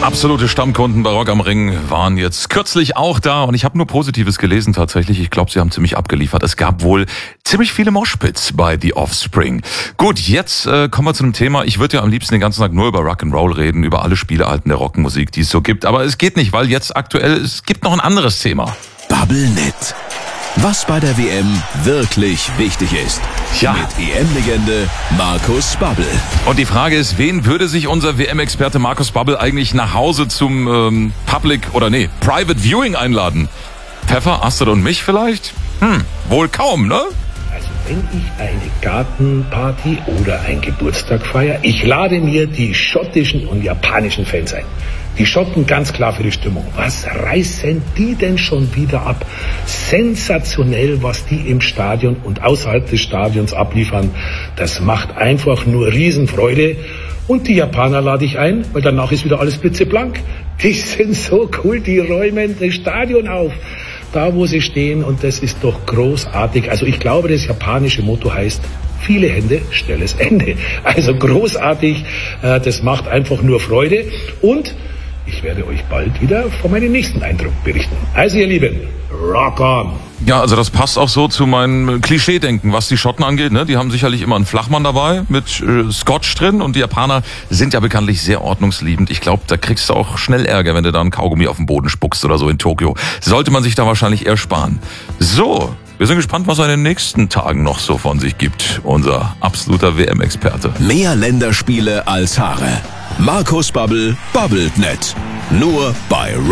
Absolute Stammkunden bei Rock am Ring waren jetzt kürzlich auch da und ich habe nur Positives gelesen tatsächlich. Ich glaube, sie haben ziemlich abgeliefert. Es gab wohl ziemlich viele Moshpits bei The Offspring. Gut, jetzt kommen wir zu einem Thema. Ich würde ja am liebsten den ganzen Tag nur über Rock'n'Roll reden, über alle Spielarten der Rockmusik, die es so gibt. Aber es geht nicht, weil jetzt aktuell, es gibt noch ein anderes Thema. Bubblenet. Was bei der WM wirklich wichtig ist. Ja. Mit EM-Legende Markus Babbel. Und die Frage ist, wen würde sich unser WM-Experte Markus Babbel eigentlich nach Hause zum Private Viewing einladen? Pfeffer, Astrid und mich vielleicht? Wohl kaum, ne? Also wenn ich eine Gartenparty oder ein Geburtstag feiere, ich lade mir die schottischen und japanischen Fans ein. Die Schotten ganz klar für die Stimmung. Was reißen die denn schon wieder ab? Sensationell, was die im Stadion und außerhalb des Stadions abliefern. Das macht einfach nur Riesenfreude. Und die Japaner lade ich ein, weil danach ist wieder alles blitzeblank. Die sind so cool, die räumen das Stadion auf. Da, wo sie stehen, und das ist doch großartig. Also ich glaube, das japanische Motto heißt: viele Hände, schnelles Ende. Also großartig, das macht einfach nur Freude. Und ich werde euch bald wieder von meinem nächsten Eindruck berichten. Also ihr Lieben, rock on! Ja, also das passt auch so zu meinem Klischee-Denken, was die Schotten angeht. Ne? Die haben sicherlich immer einen Flachmann dabei mit Scotch drin und die Japaner sind ja bekanntlich sehr ordnungsliebend. Ich glaube, da kriegst du auch schnell Ärger, wenn du da einen Kaugummi auf den Boden spuckst oder so in Tokio. Sollte man sich da wahrscheinlich eher sparen. So, wir sind gespannt, was er in den nächsten Tagen noch so von sich gibt. Unser absoluter WM-Experte. Mehr Länderspiele als Haare. Markus Babbel babbelt net. Nur bei